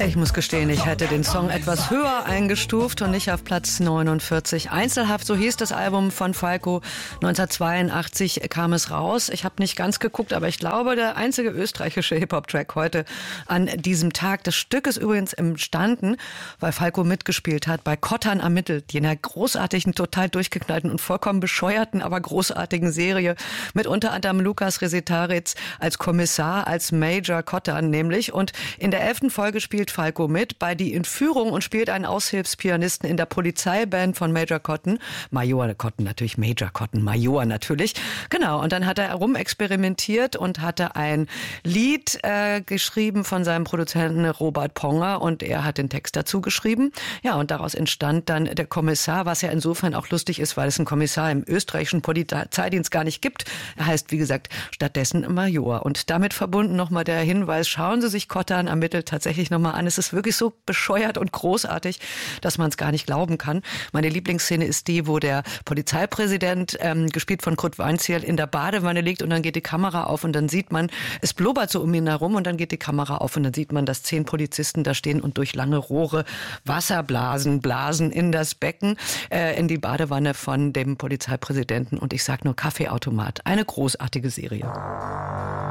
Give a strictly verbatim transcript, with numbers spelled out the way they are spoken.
Ich muss gestehen, ich hätte den Song etwas höher eingestuft und nicht auf Platz neunundvierzig. Einzelhaft, so hieß das Album von Falco. neunzehnhundertzweiundachtzig kam es raus. Ich habe nicht ganz geguckt, aber ich glaube, der einzige österreichische Hip-Hop-Track heute an diesem Tag. Das Stück ist übrigens entstanden, weil Falco mitgespielt hat bei Kottern ermittelt, jener großartigen, total durchgeknallten und vollkommen bescheuerten, aber großartigen Serie mit unter anderem Lukas Resetaritz als Kommissar, als Major Kottern nämlich. Und in der elften Folge spielt Falco mit bei Die Entführung und spielt einen Aushilfspianisten in der Polizeiband von Major Cotton. Major Cotton natürlich, Major Cotton, Major natürlich. Genau, und dann hat er rumexperimentiert und hatte ein Lied äh, geschrieben von seinem Produzenten Robert Ponger und er hat den Text dazu geschrieben. Ja, und daraus entstand dann der Kommissar, was ja insofern auch lustig ist, weil es einen Kommissar im österreichischen Polizeidienst gar nicht gibt. Er heißt, wie gesagt, stattdessen Major. Und damit verbunden nochmal der Hinweis, schauen Sie sich Kottern ermittelt tatsächlich nochmal an. Es ist wirklich so bescheuert und großartig, dass man es gar nicht glauben kann. Meine Lieblingsszene ist die, wo der Polizeipräsident, ähm, gespielt von Kurt Weinzierl, in der Badewanne liegt und dann geht die Kamera auf und dann sieht man, es blubbert so um ihn herum und dann geht die Kamera auf und dann sieht man, dass zehn Polizisten da stehen und durch lange Rohre Wasser blasen, blasen in das Becken, äh, in die Badewanne von dem Polizeipräsidenten und ich sag nur Kaffeeautomat. Eine großartige Serie.